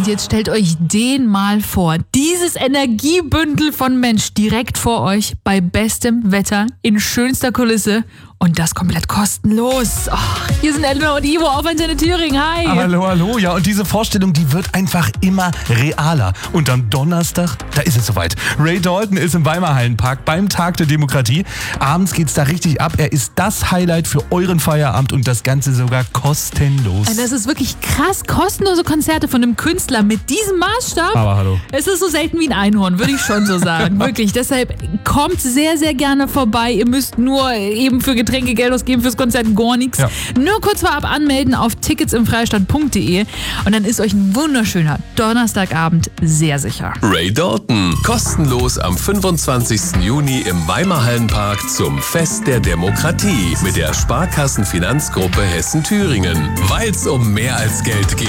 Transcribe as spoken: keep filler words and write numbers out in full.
Und jetzt stellt euch den mal vor. Dieses Energiebündel von Mensch direkt vor euch bei bestem Wetter in schönster Kulisse. Und das komplett kostenlos. Oh, hier sind Elmar und Ivo auf Antenne Thüringen. Hi. Hallo, hallo. Ja, und diese Vorstellung, die wird einfach immer realer. Und am Donnerstag, da ist es soweit. Ray Dalton ist im Weimar Hallenpark beim Tag der Demokratie. Abends geht's da richtig ab. Er ist das Highlight für euren Feierabend und das Ganze sogar kostenlos. Das ist wirklich krass. Kostenlose Konzerte von einem Künstler mit diesem Maßstab. Aber hallo. Es ist so selten wie ein Einhorn, würde ich schon so sagen. Wirklich. Deshalb kommt sehr, sehr gerne vorbei. Ihr müsst nur eben für Getränke Geld ausgeben, fürs Konzert gar nichts. Ja. Nur kurz vorab anmelden auf tickets im freistaat punkt de und dann ist euch ein wunderschöner Donnerstagabend sehr sicher. Ray Dalton, kostenlos am fünfundzwanzigsten Juni im Weimar Hallenpark zum Fest der Demokratie mit der Sparkassenfinanzgruppe Hessen-Thüringen. Weil's um mehr als Geld geht.